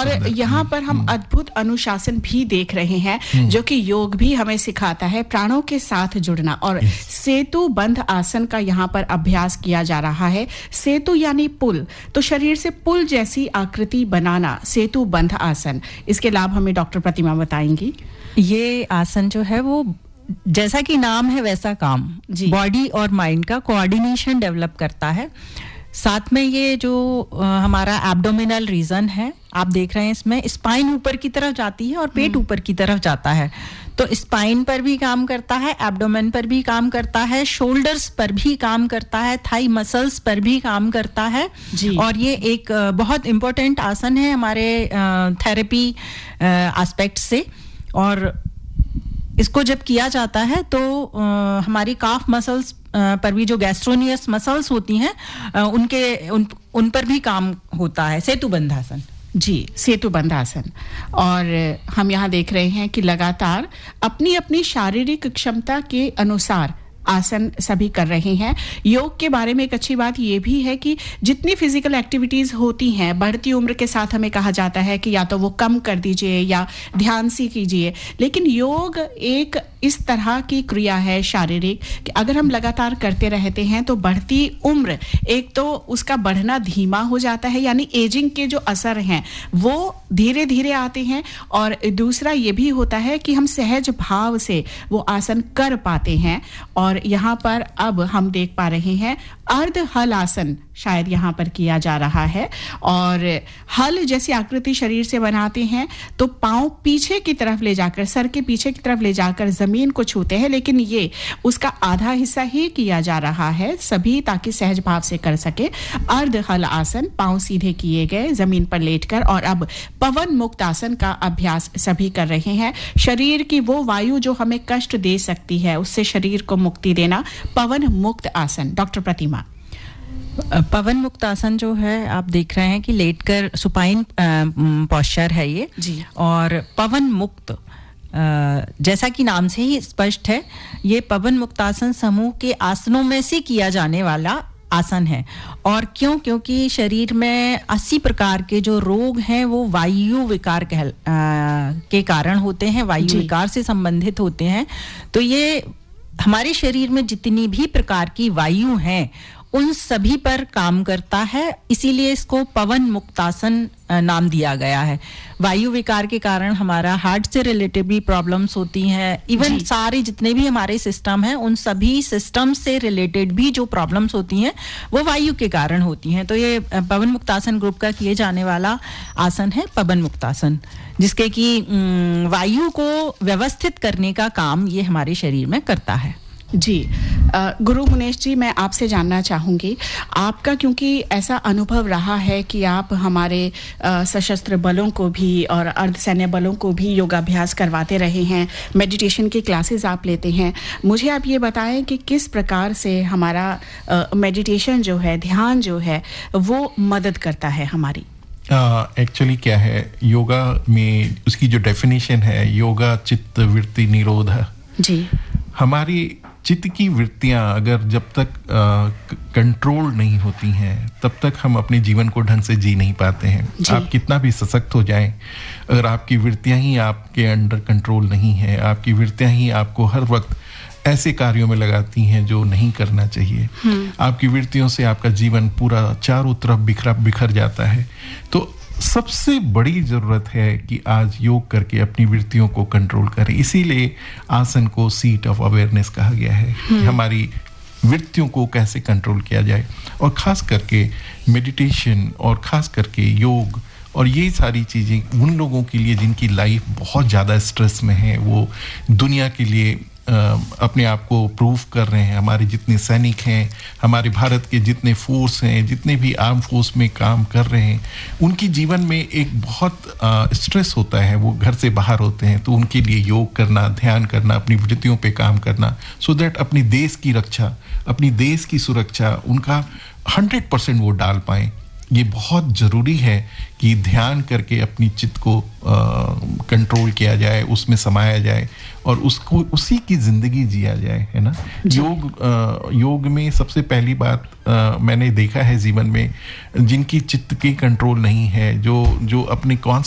और यहाँ पर हम अद्भुत अनुशासन भी देख रहे हैं जो कि योग भी हमें सिखाता है प्राणों के साथ जुड़ना और सेतु बंध आसन का यहाँ पर अभ्यास किया जा रहा है। सेतु यानी पुल, तो शरीर से पुल जैसी आकृति बनाना, सेतु बंध आसन। इसके लाभ हमें डॉक्टर प्रतिमा बताएंगी। ये आसन जो है वो जैसा कि नाम है वैसा काम, बॉडी और माइंड का कोऑर्डिनेशन डेवलप करता है। साथ में ये जो हमारा एब्डोमिनल रीजन है, आप देख रहे हैं इसमें स्पाइन ऊपर की तरफ जाती है और पेट ऊपर की तरफ जाता है, तो स्पाइन पर भी काम करता है, एब्डोमेन पर भी काम करता है, शोल्डर्स पर भी काम करता है, थाई मसल्स पर भी काम करता है। और ये एक बहुत इम्पोर्टेंट आसन है हमारे थेरेपी एस्पेक्ट से। और इसको जब किया जाता है तो हमारी काफ मसल्स पर भी जो गैस्ट्रोनियस मसल्स होती हैं उन पर भी काम होता है, सेतु बंधासन। जी, सेतु बंधासन। और हम यहाँ देख रहे हैं कि लगातार अपनी अपनी शारीरिक क्षमता के अनुसार आसन सभी कर रहे हैं। योग के बारे में एक अच्छी बात ये भी है कि जितनी फिजिकल एक्टिविटीज होती हैं, बढ़ती उम्र के साथ हमें कहा जाता है कि या तो वो कम कर दीजिए या ध्यान से कीजिए, लेकिन योग एक इस तरह की क्रिया है शारीरिक कि अगर हम लगातार करते रहते हैं तो बढ़ती उम्र, एक तो उसका बढ़ना धीमा हो जाता है, यानी एजिंग के जो असर हैं वो धीरे धीरे आते हैं, और दूसरा ये भी होता है कि हम सहज भाव से वो आसन कर पाते हैं। और यहाँ पर अब हम देख पा रहे हैं अर्ध हल आसन शायद यहाँ पर किया जा रहा है, और हल जैसी आकृति शरीर से बनाते हैं तो पांव पीछे की तरफ ले जाकर, सर के पीछे की तरफ ले जाकर जमीन को छूते हैं, लेकिन ये उसका आधा हिस्सा ही किया जा रहा है सभी, ताकि सहज भाव से कर सके। अर्ध हल आसन, पांव सीधे किए गए जमीन पर लेटकर, और अब पवन मुक्त आसन का अभ्यास सभी कर रहे हैं। शरीर की वो वायु जो हमें कष्ट दे सकती है उससे शरीर को मुक्ति देना, पवन मुक्त आसन। डॉक्टर प्रतिमा। पवन मुक्त आसन जो है आप देख रहे हैं कि लेटकर सुपाइन पोस्चर है ये जी। और पवन मुक्त जैसा कि नाम से ही स्पष्ट है, ये पवन मुक्तासन समूह के आसनों में से किया जाने वाला आसन है। और क्योंकि शरीर में 80 प्रकार के जो रोग हैं वो वायु विकार के कारण होते हैं, वायु विकार से संबंधित होते हैं। तो ये हमारे शरीर में जितनी भी प्रकार की वायु हैं उन सभी पर काम करता है, इसीलिए इसको पवन मुक्तासन नाम दिया गया है। वायु विकार के कारण हमारा हार्ट से रिलेटेड भी प्रॉब्लम्स होती हैं, इवन सारे जितने भी हमारे सिस्टम हैं उन सभी सिस्टम से रिलेटेड भी जो प्रॉब्लम्स होती हैं वो वायु के कारण होती हैं। तो ये पवन मुक्तासन ग्रुप का किए जाने वाला आसन है पवन मुक्तासन, जिसके कि वायु को व्यवस्थित करने का काम ये हमारे शरीर में करता है। जी, गुरु मुनेश जी, मैं आपसे जानना चाहूंगी, आपका क्योंकि ऐसा अनुभव रहा है कि आप हमारे सशस्त्र बलों को भी और अर्धसैन्य बलों को भी योगाभ्यास करवाते रहे हैं, मेडिटेशन की क्लासेस आप लेते हैं, मुझे आप ये बताएं कि किस प्रकार से हमारा मेडिटेशन जो है, ध्यान जो है, वो मदद करता है हमारी। एक्चुअली क्या है, योगा में उसकी जो डेफिनेशन है, योगा चित्त वृत्ति निरोध जी। हमारी चित्त की वृत्तियां अगर जब तक कंट्रोल नहीं होती हैं तब तक हम अपने जीवन को ढंग से जी नहीं पाते हैं। आप कितना भी सशक्त हो जाएं, अगर आपकी वृत्तियां ही आपके अंडर कंट्रोल नहीं है, आपकी वृत्तियां ही आपको हर वक्त ऐसे कार्यों में लगाती हैं जो नहीं करना चाहिए, आपकी वृत्तियों से आपका जीवन पूरा चारों तरफ बिखर जाता है। तो सबसे बड़ी जरूरत है कि आज योग करके अपनी वृत्तियों को कंट्रोल करें। इसीलिए आसन को सीट ऑफ अवेयरनेस कहा गया है कि हमारी वृत्तियों को कैसे कंट्रोल किया जाए, और खास करके मेडिटेशन और खास करके योग और ये सारी चीज़ें उन लोगों के लिए जिनकी लाइफ बहुत ज़्यादा स्ट्रेस में है, वो दुनिया के लिए अपने आप को प्रूव कर रहे हैं। हमारे जितने सैनिक हैं, हमारे भारत के जितने फोर्स हैं, जितने भी आर्म फोर्स में काम कर रहे हैं, उनकी जीवन में एक बहुत स्ट्रेस होता है, वो घर से बाहर होते हैं। तो उनके लिए योग करना, ध्यान करना, अपनी वृत्तियों पे काम करना, सो दैट अपनी देश की रक्षा, अपनी देश की सुरक्षा उनका 100% वो डाल पाएं। ये बहुत ज़रूरी है कि ध्यान करके अपनी चित्त को कंट्रोल किया जाए, उसमें समाया जाए और उसको उसी की ज़िंदगी जिया जाए, है ना। योग में सबसे पहली बात मैंने देखा है जीवन में, जिनकी चित्त की कंट्रोल नहीं है, जो अपने